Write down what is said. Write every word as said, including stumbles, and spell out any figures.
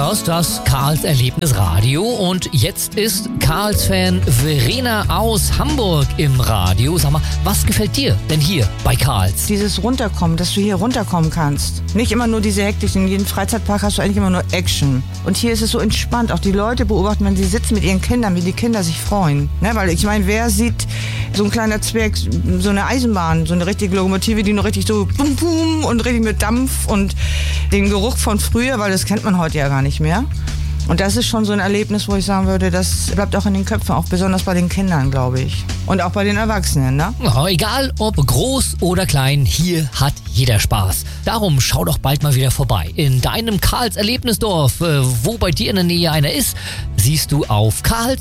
hörst das Karls Erlebnisradio und jetzt ist Karls-Fan Verena aus Hamburg im Radio. Sag mal, was gefällt dir denn hier bei Karls? Dieses Runterkommen, dass du hier runterkommen kannst. Nicht immer nur diese Hektik. In jedem Freizeitpark hast du eigentlich immer nur Action. Und hier ist es so entspannt. Auch die Leute beobachten, wenn sie sitzen mit ihren Kindern, wie die Kinder sich freuen. Ne? Weil ich meine, wer sieht so ein kleiner Zwerg, so eine Eisenbahn, so eine richtige Lokomotive, die nur richtig so bum bum und richtig mit Dampf und den Geruch von früher, weil das kennt man heute ja gar nicht mehr. Und das ist schon so ein Erlebnis, wo ich sagen würde, das bleibt auch in den Köpfen, auch besonders bei den Kindern, glaube ich. Und auch bei den Erwachsenen, ne? Ja, egal ob groß oder klein, hier hat jeder Spaß. Darum schau doch bald mal wieder vorbei. In deinem Karls Erlebnisdorf, äh, wo bei dir in der Nähe einer ist, siehst du auf karls